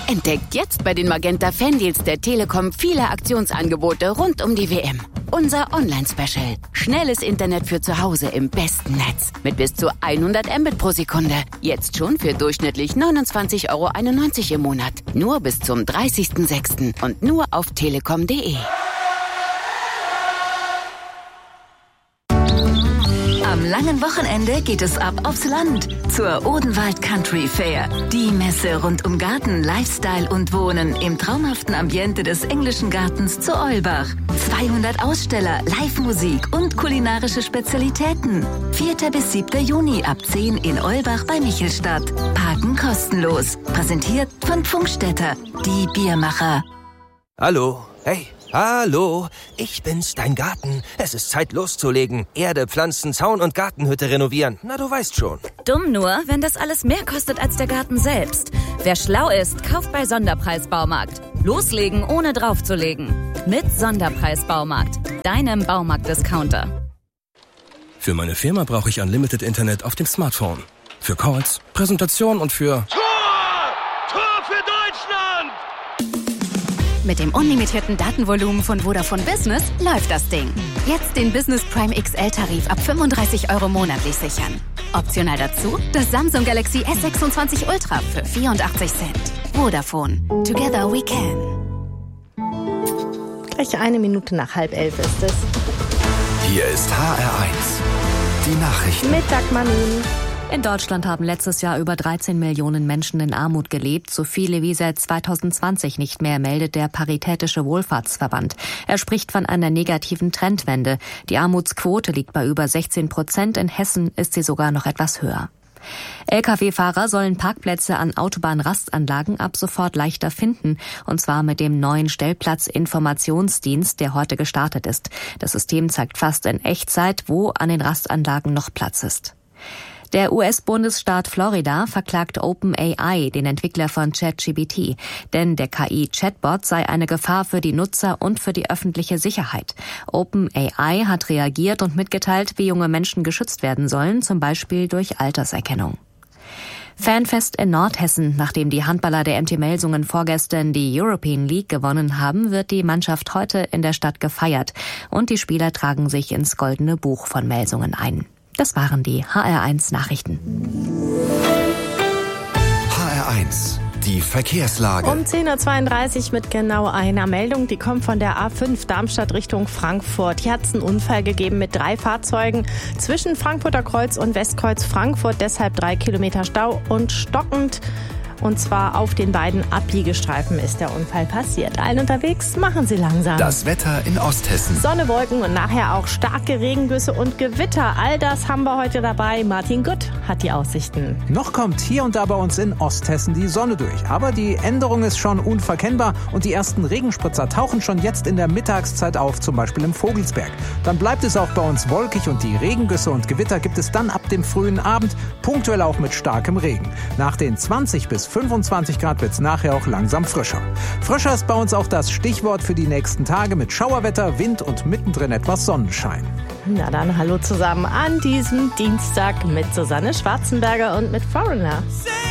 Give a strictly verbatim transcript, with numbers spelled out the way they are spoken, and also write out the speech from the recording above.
Entdeckt jetzt bei den Magenta Fandeals der Telekom viele Aktionsangebote rund um die W M. Unser Online-Special. Schnelles Internet für zu Hause im besten Netz. Mit bis zu hundert Mbit pro Sekunde. Jetzt schon für durchschnittlich neunundzwanzig Euro einundneunzig im Monat. Nur bis zum dreißigsten sechsten und nur auf telekom punkt de. Am langen Wochenende geht es ab aufs Land zur Odenwald Country Fair. Die Messe rund um Garten, Lifestyle und Wohnen im traumhaften Ambiente des englischen Gartens zu Eulbach. zweihundert Aussteller, Live-Musik und kulinarische Spezialitäten. vierter bis siebter Juni ab zehn in Eulbach bei Michelstadt. Parken kostenlos. Präsentiert von Pfungstädter, die Biermacher. Hallo, hey. Hallo, ich bin's, dein Garten. Es ist Zeit loszulegen. Erde, Pflanzen, Zaun und Gartenhütte renovieren. Na, du weißt schon. Dumm nur, wenn das alles mehr kostet als der Garten selbst. Wer schlau ist, kauft bei Sonderpreis Baumarkt. Loslegen, ohne draufzulegen. Mit Sonderpreis Baumarkt, deinem Baumarkt-Discounter. Für meine Firma brauche ich Unlimited Internet auf dem Smartphone. Für Calls, Präsentation und für... Tor! Tor für Deutschland! Mit dem unlimitierten Datenvolumen von Vodafone Business läuft das Ding. Jetzt den Business Prime X L-Tarif ab fünfunddreißig Euro monatlich sichern. Optional dazu das Samsung Galaxy S sechsundzwanzig Ultra für vierundachtzig Cent. Vodafone. Together we can. Gleich eine Minute nach halb elf ist es. Hier ist H R eins. Die Nachrichten. Mit Dagmar Nun. In Deutschland haben letztes Jahr über dreizehn Millionen Menschen in Armut gelebt, so viele wie seit zweitausendzwanzig nicht mehr, meldet der Paritätische Wohlfahrtsverband. Er spricht von einer negativen Trendwende. Die Armutsquote liegt bei über sechzehn Prozent, in Hessen ist sie sogar noch etwas höher. L K W-Fahrer sollen Parkplätze an Autobahnrastanlagen ab sofort leichter finden, und zwar mit dem neuen Stellplatzinformationsdienst, der heute gestartet ist. Das System zeigt fast in Echtzeit, wo an den Rastanlagen noch Platz ist. Der U S-Bundesstaat Florida verklagt OpenAI, den Entwickler von ChatGPT, denn der K I-Chatbot sei eine Gefahr für die Nutzer und für die öffentliche Sicherheit. OpenAI hat reagiert und mitgeteilt, wie junge Menschen geschützt werden sollen, zum Beispiel durch Alterserkennung. Fanfest in Nordhessen. Nachdem die Handballer der M T Melsungen vorgestern die European League gewonnen haben, wird die Mannschaft heute in der Stadt gefeiert und die Spieler tragen sich ins Goldene Buch von Melsungen ein. Das waren die H R eins Nachrichten. H R eins, die Verkehrslage. Um zehn Uhr zweiunddreißig mit genau einer Meldung. Die kommt von der A fünf Darmstadt Richtung Frankfurt. Hier hat es einen Unfall gegeben mit drei Fahrzeugen zwischen Frankfurter Kreuz und Westkreuz Frankfurt. Deshalb drei Kilometer Stau und stockend. Und zwar auf den beiden Abbiegestreifen ist der Unfall passiert. Allen unterwegs, machen Sie langsam. Das Wetter in Osthessen. Sonne, Wolken und nachher auch starke Regengüsse und Gewitter. All das haben wir heute dabei. Martin Gutt hat die Aussichten. Noch kommt hier und da bei uns in Osthessen die Sonne durch. Aber die Änderung ist schon unverkennbar und die ersten Regenspritzer tauchen schon jetzt in der Mittagszeit auf, zum Beispiel im Vogelsberg. Dann bleibt es auch bei uns wolkig und die Regengüsse und Gewitter gibt es dann ab dem frühen Abend, punktuell auch mit starkem Regen. Nach den zwanzig bis fünfundzwanzig Grad wird es nachher auch langsam frischer. Frischer ist bei uns auch das Stichwort für die nächsten Tage mit Schauerwetter, Wind und mittendrin etwas Sonnenschein. Na dann, hallo zusammen an diesem Dienstag mit Susanne Schwarzenberger und mit Foreigner.